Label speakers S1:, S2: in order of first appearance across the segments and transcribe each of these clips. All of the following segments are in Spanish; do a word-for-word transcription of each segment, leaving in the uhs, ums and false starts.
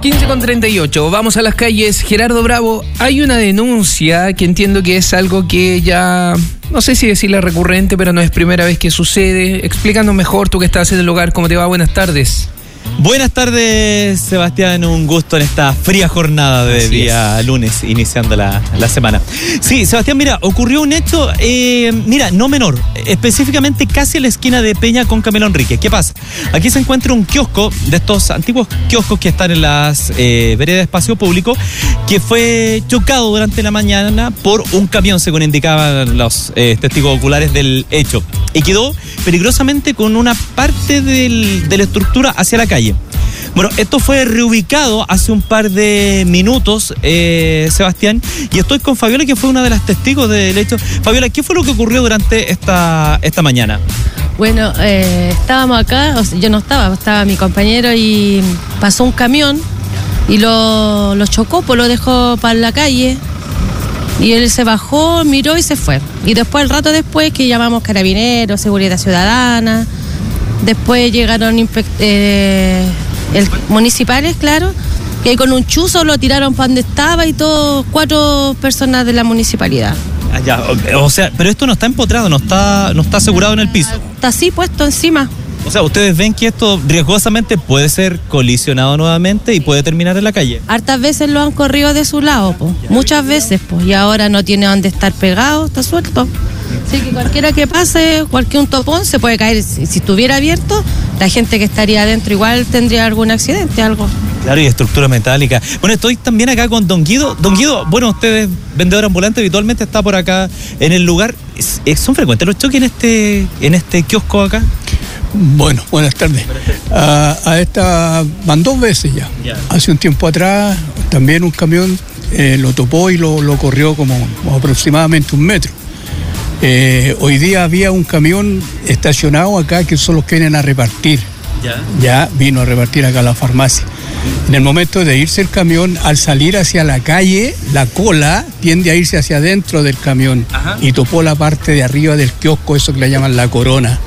S1: quince con treinta y ocho, vamos a las calles. Gerardo Bravo, hay una denuncia que entiendo que es algo que ya, no sé si decirle recurrente, pero no es primera vez que sucede. Explícanos mejor, tú que estás en el lugar, ¿cómo te va? Buenas tardes.
S2: Buenas tardes, Sebastián, un gusto en esta fría jornada de Así día es. lunes, iniciando la, la semana. Sí, Sebastián, mira, ocurrió un hecho, eh, mira, no menor, específicamente casi a la esquina de Peña con Camilo Enríquez. ¿Qué pasa? Aquí se encuentra un kiosco, de estos antiguos kioscos que están en las eh, veredas de espacio público, que fue chocado durante la mañana por un camión, según indicaban los eh, testigos oculares del hecho, y quedó peligrosamente con una parte del, de la estructura hacia la calle. Bueno, esto fue reubicado hace un par de minutos, eh, Sebastián, y estoy con Fabiola, que fue una de las testigos del hecho. Fabiola, ¿qué fue lo que ocurrió durante esta, esta mañana?
S3: Bueno, eh, estábamos acá, o sea, yo no estaba, estaba mi compañero y pasó un camión y lo, lo chocó, pues lo dejó para la calle. Y él se bajó, miró y se fue. Y después, el rato después, que llamamos carabineros, seguridad ciudadana, después llegaron inspect- eh, el, municipales, claro, que con un chuzo lo tiraron para donde estaba y todo, cuatro personas de la municipalidad.
S2: Ah, ya, o sea, pero esto no está empotrado, no está, no está asegurado en el piso.
S3: Está así puesto encima.
S2: O sea, ustedes ven que esto riesgosamente puede ser colisionado nuevamente y puede terminar en la calle.
S3: Hartas veces lo han corrido de su lado, po. Muchas veces, pues, y ahora no tiene dónde estar pegado, está suelto. Así que cualquiera que pase, cualquier un topón se puede caer. Si, si estuviera abierto, la gente que estaría adentro igual tendría algún accidente, algo.
S2: Claro, y estructura metálica. Bueno, estoy también acá con Don Guido. Don Guido, bueno, usted es vendedor ambulante, habitualmente está por acá en el lugar. ¿Son frecuentes los choques en este, en este kiosco acá?
S4: Bueno, buenas tardes. A, a esta van dos veces ya. Yeah. Hace un tiempo atrás también un camión eh, lo topó y lo, lo corrió como, como aproximadamente un metro. Eh, hoy día había un camión estacionado acá que son los que vienen a repartir. Yeah. Ya vino a repartir acá a la farmacia. En el momento de irse el camión, al salir hacia la calle, la cola tiende a irse hacia adentro del camión. Ajá. Y topó la parte de arriba del kiosco, eso que le llaman la corona.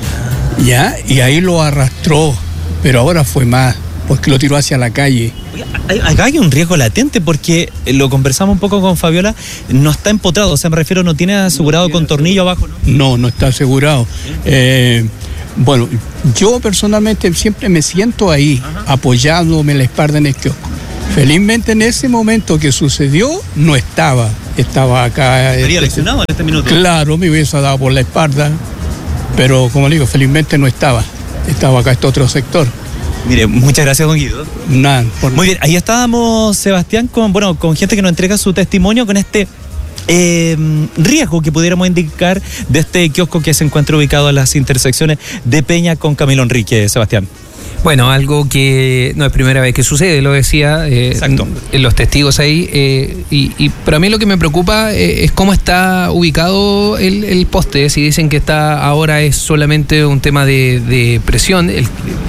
S4: Ya, y ahí lo arrastró, pero ahora fue más, porque lo tiró hacia la calle.
S2: Acá hay un riesgo latente porque lo conversamos un poco con Fabiola, no está empotrado, o sea, me refiero, no tiene asegurado con tornillo abajo, ¿no?
S4: No, no está asegurado. Eh, bueno, yo personalmente siempre me siento ahí, Ajá. apoyándome en la espalda en el kiosco. Felizmente en ese momento que sucedió, no estaba, estaba acá.
S2: ¿Estaría lesionado en este minuto?
S4: Claro, me hubiese dado por la espalda. Pero, como le digo, felizmente no estaba. Estaba acá este otro sector.
S2: Mire, muchas gracias, don Guido.
S4: Nada. Por...
S2: Muy bien, ahí estábamos, Sebastián, con bueno, con gente que nos entrega su testimonio con este eh, riesgo que pudiéramos indicar de este kiosco que se encuentra ubicado en las intersecciones de Peña con Camilo Enríquez, Sebastián.
S1: Bueno, algo que no es primera vez que sucede, lo decía, eh, los testigos ahí, eh, y, y para mí lo que me preocupa eh, es cómo está ubicado el, el poste. Si dicen que está ahora es solamente un tema de, de presión, el,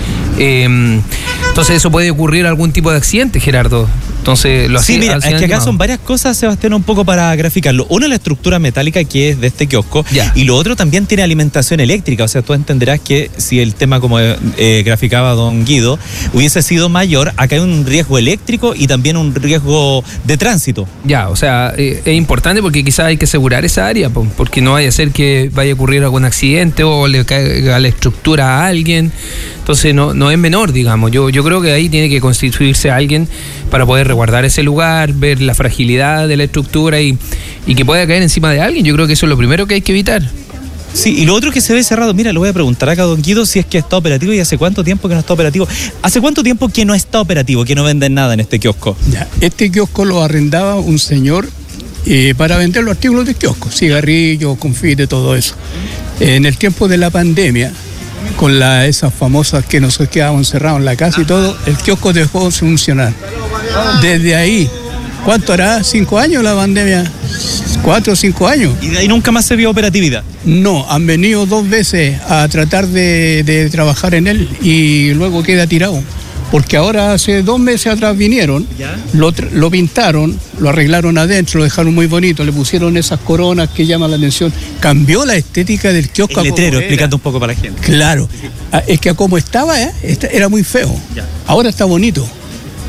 S1: eh, entonces eso puede ocurrir algún tipo de accidente, Gerardo. Entonces, lo
S2: sí, mira, es que acá son varias cosas, Sebastián, un poco para graficarlo. Uno, la estructura metálica que es de este kiosco, ya. Y lo otro también tiene alimentación eléctrica. O sea, tú entenderás que si el tema, como eh, graficaba don Guido, hubiese sido mayor, acá hay un riesgo eléctrico y también un riesgo de tránsito.
S1: Ya, o sea, eh, es importante porque quizás hay que asegurar esa área, porque no vaya a ser que vaya a ocurrir algún accidente o le caiga la estructura a alguien. Entonces, no, no es menor, digamos. Yo, yo creo que ahí tiene que constituirse alguien para poder resguardar ese lugar, ver la fragilidad de la estructura y, y que pueda caer encima de alguien. Yo creo que eso es lo primero que hay que evitar.
S2: Sí, y lo otro que se ve cerrado, mira, le voy a preguntar acá a don Guido si es que está operativo y hace cuánto tiempo que no está operativo. ¿Hace cuánto tiempo que no está operativo, que no venden nada en este kiosco?
S4: Ya, este kiosco lo arrendaba un señor eh, para vender los artículos de kiosco, cigarrillos, confite, todo eso. Eh, en el tiempo de la pandemia, con la, esas famosas que nos quedaban encerrados en la casa y todo, el kiosco dejó de funcionar. Desde ahí, ¿cuánto hará? ¿Cinco años la pandemia? ¿Cuatro o cinco años?
S2: ¿Y de ahí nunca más se vio operatividad?
S4: No, han venido dos veces a tratar de, de trabajar en él y luego queda tirado. Porque ahora hace dos meses atrás vinieron, lo, lo pintaron, lo arreglaron adentro, lo dejaron muy bonito, le pusieron esas coronas que llaman la atención. Cambió la estética del kiosco.
S2: El letrero, explicando un poco para la gente.
S4: Claro, es que como estaba, ¿eh? era muy feo. Ya. Ahora está bonito.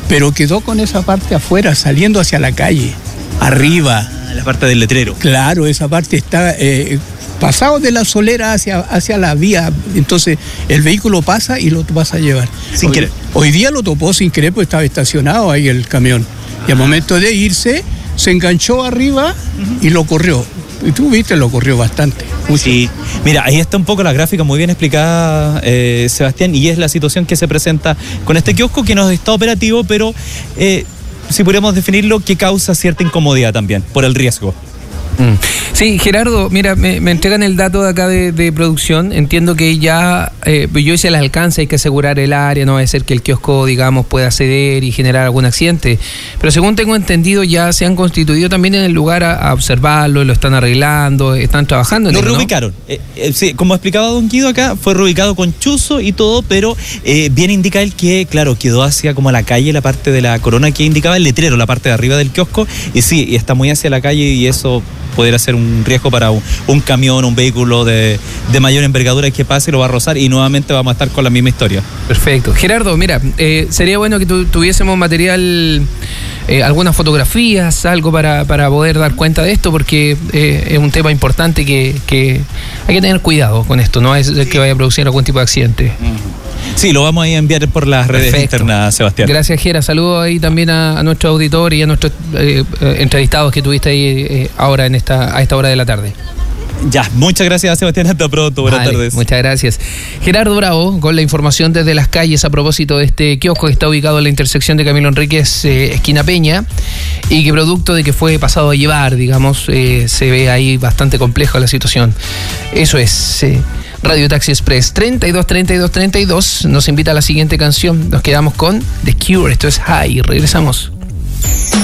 S4: pero quedó con esa parte afuera, saliendo hacia la calle, arriba.
S2: La parte del letrero.
S4: Claro, esa parte está eh, pasado de la solera hacia, hacia la vía, entonces el vehículo pasa y lo vas a llevar.
S2: Sin
S4: hoy,
S2: querer.
S4: Hoy día lo topó sin querer, porque estaba estacionado ahí el camión. Y al momento de irse, se enganchó arriba y lo corrió. Y tú viste, lo corrió bastante. Mucho.
S2: Sí, mira, ahí está un poco la gráfica muy bien explicada, eh, Sebastián, y es la situación que se presenta con este kiosco que no está operativo, pero eh, si pudiéramos definirlo, que causa cierta incomodidad también, por el riesgo.
S1: Mm. Sí, Gerardo, mira, me, me entregan el dato de acá de, de producción. Entiendo que ya, eh, yo hice el alcance, hay que asegurar el área, no va a ser que el kiosco, digamos, pueda ceder y generar algún accidente. Pero según tengo entendido, ya se han constituido también en el lugar a, a observarlo, lo están arreglando, están trabajando en
S2: Lo
S1: él, ¿no?
S2: reubicaron. Eh, eh, sí, como explicaba Don Guido acá, fue reubicado con chuzo y todo, pero eh, bien indica él que, claro, quedó hacia como la calle, la parte de la corona que indicaba el letrero, la parte de arriba del kiosco, y sí, y está muy hacia la calle y eso podría ser un riesgo para un, un camión, un vehículo de, de mayor envergadura que pase y lo va a rozar y nuevamente vamos a estar con la misma historia.
S1: Perfecto. Gerardo, mira, eh, sería bueno que tu, tuviésemos material, eh, algunas fotografías, algo para, para poder dar cuenta de esto, porque eh, es un tema importante que, que hay que tener cuidado con esto, no es que vaya a producir algún tipo de accidente.
S2: Sí, lo vamos a enviar por las redes
S1: Perfecto.
S2: internas, Sebastián.
S1: Gracias, Gera. Saludos ahí también a, a nuestro auditor y a nuestros eh, eh, entrevistados que tuviste ahí eh, ahora en esta, a esta hora de la tarde.
S2: Ya, muchas gracias, Sebastián. Hasta pronto. Buenas
S1: Vale,
S2: tardes.
S1: Muchas gracias. Gerardo Bravo, con la información desde las calles a propósito de este kiosco que está ubicado en la intersección de Camilo Enríquez, eh, esquina Peña, y que producto de que fue pasado a llevar, digamos, eh, se ve ahí bastante compleja la situación. Eso es. Eh, Radio Taxi Express treinta y dos, treinta y dos, treinta y dos nos invita a la siguiente canción. Nos quedamos con The Cure. Esto es High. Regresamos.